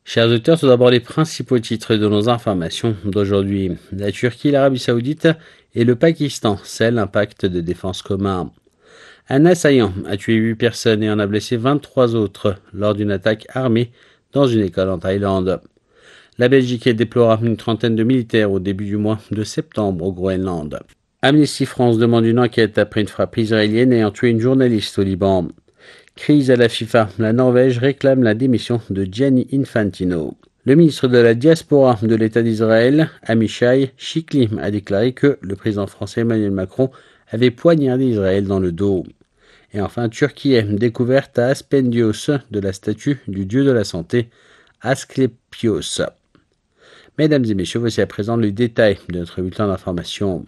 Chers auditeurs, tout d'abord les principaux titres de nos informations d'aujourd'hui. La Turquie, l'Arabie Saoudite et le Pakistan scellent un pacte de défense commun. Un assaillant a tué 8 personnes et en a blessé 23 autres lors d'une attaque armée dans une école en Thaïlande. La Belgique déplora une trentaine de militaires au début du mois de septembre au Groenland. Amnesty France demande une enquête après une frappe israélienne ayant tué une journaliste au Liban. Crise à la FIFA, la Norvège réclame la démission de Gianni Infantino. Le ministre de la Diaspora de l'État d'Israël, Amichai Chikli, a déclaré que le président français Emmanuel Macron avait poignardé Israël dans le dos. Et enfin, Turquie, découverte à Aspendios de la statue du dieu de la santé, Asklepios. Mesdames et messieurs, voici à présent le détail de notre bulletin d'information.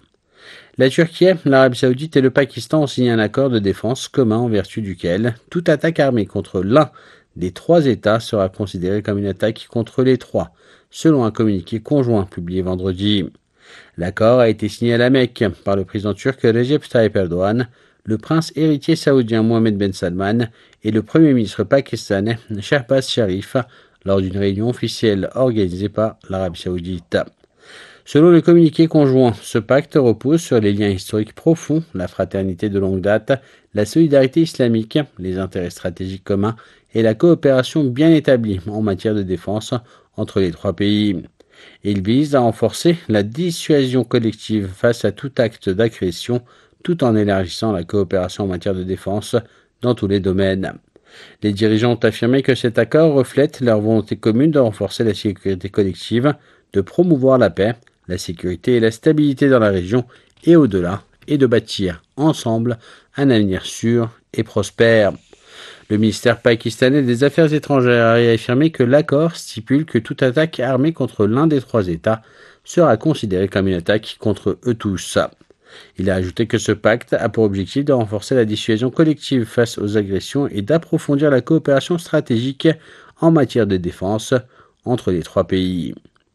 La Turquie, l'Arabie Saoudite et le Pakistan ont signé un accord de défense commun en vertu duquel toute attaque armée contre l'un des trois États sera considérée comme une attaque contre les trois, selon un communiqué conjoint publié vendredi. L'accord a été signé à la Mecque par le président turc Recep Tayyip Erdogan, le prince héritier saoudien Mohammed Ben Salman et le premier ministre pakistanais Shahbaz Sharif lors d'une réunion officielle organisée par l'Arabie Saoudite. Selon le communiqué conjoint, ce pacte repose sur les liens historiques profonds, la fraternité de longue date, la solidarité islamique, les intérêts stratégiques communs et la coopération bien établie en matière de défense entre les trois pays. Il vise à renforcer la dissuasion collective face à tout acte d'agression, tout en élargissant la coopération en matière de défense dans tous les domaines. Les dirigeants ont affirmé que cet accord reflète leur volonté commune de renforcer la sécurité collective, de promouvoir la paix, la sécurité et la stabilité dans la région et au-delà, et de bâtir ensemble un avenir sûr et prospère. Le ministère pakistanais des Affaires étrangères a affirmé que l'accord stipule que toute attaque armée contre l'un des trois États sera considérée comme une attaque contre eux tous. Il a ajouté que ce pacte a pour objectif de renforcer la dissuasion collective face aux agressions et d'approfondir la coopération stratégique en matière de défense entre les trois pays.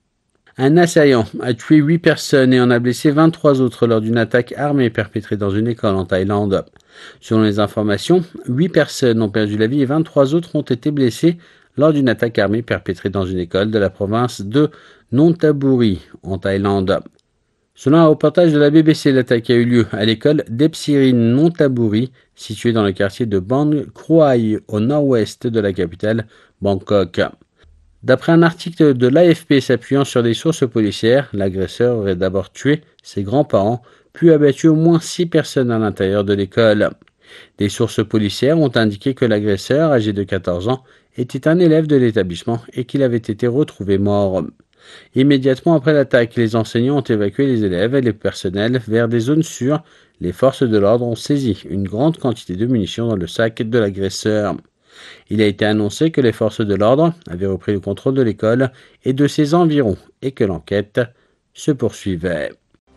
Un assaillant a tué 8 personnes et en a blessé 23 autres lors d'une attaque armée perpétrée dans une école en Thaïlande. Selon les informations, 8 personnes ont perdu la vie et 23 autres ont été blessées lors d'une attaque armée perpétrée dans une école de la province de Nonthaburi en Thaïlande. Selon un reportage de la BBC, l'attaque a eu lieu à l'école d'Epsirin Nonthaburi, située dans le quartier de Bang Kroi, au nord-ouest de la capitale, Bangkok. D'après un article de l'AFP s'appuyant sur des sources policières, l'agresseur aurait d'abord tué ses grands-parents, puis abattu au moins 6 personnes à l'intérieur de l'école. Des sources policières ont indiqué que l'agresseur, âgé de 14 ans, était un élève de l'établissement et qu'il avait été retrouvé mort. Immédiatement après l'attaque, les enseignants ont évacué les élèves et les personnels vers des zones sûres. Les forces de l'ordre ont saisi une grande quantité de munitions dans le sac de l'agresseur. Il a été annoncé que les forces de l'ordre avaient repris le contrôle de l'école et de ses environs et que l'enquête se poursuivait.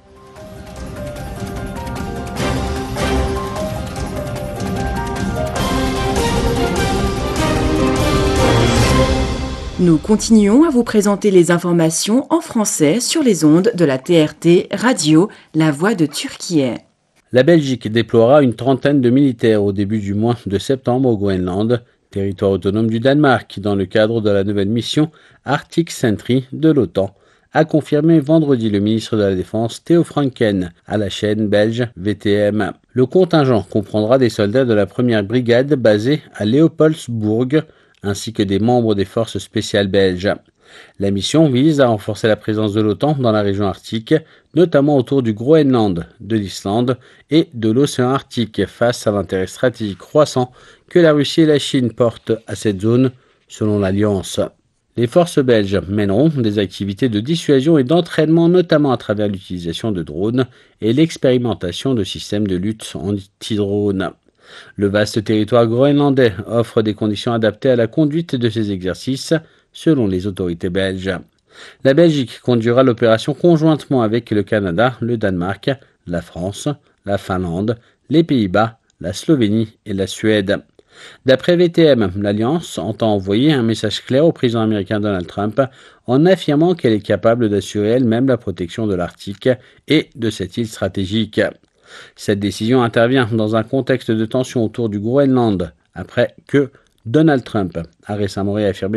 Nous continuons à vous présenter les informations en français sur les ondes de la TRT Radio, La Voix de Turquie. La Belgique déploiera une trentaine de militaires au début du mois de septembre au Groenland, territoire autonome du Danemark, dans le cadre de la nouvelle mission Arctic Sentry de l'OTAN, a confirmé vendredi le ministre de la Défense Theo Franken à la chaîne belge VTM. Le contingent comprendra des soldats de la première brigade basée à Leopoldsburg, ainsi que des membres des forces spéciales belges. La mission vise à renforcer la présence de l'OTAN dans la région arctique, notamment autour du Groenland, de l'Islande et de l'océan Arctique, face à l'intérêt stratégique croissant que la Russie et la Chine portent à cette zone, selon l'Alliance. Les forces belges mèneront des activités de dissuasion et d'entraînement, notamment à travers l'utilisation de drones et l'expérimentation de systèmes de lutte anti-drones. Le vaste territoire groenlandais offre des conditions adaptées à la conduite de ces exercices, selon les autorités belges. La Belgique conduira l'opération conjointement avec le Canada, le Danemark, la France, la Finlande, les Pays-Bas, la Slovénie et la Suède. D'après VTM, l'Alliance entend envoyer un message clair au président américain Donald Trump en affirmant qu'elle est capable d'assurer elle-même la protection de l'Arctique et de cette île stratégique. Cette décision intervient dans un contexte de tension autour du Groenland, après que Donald Trump a récemment réaffirmé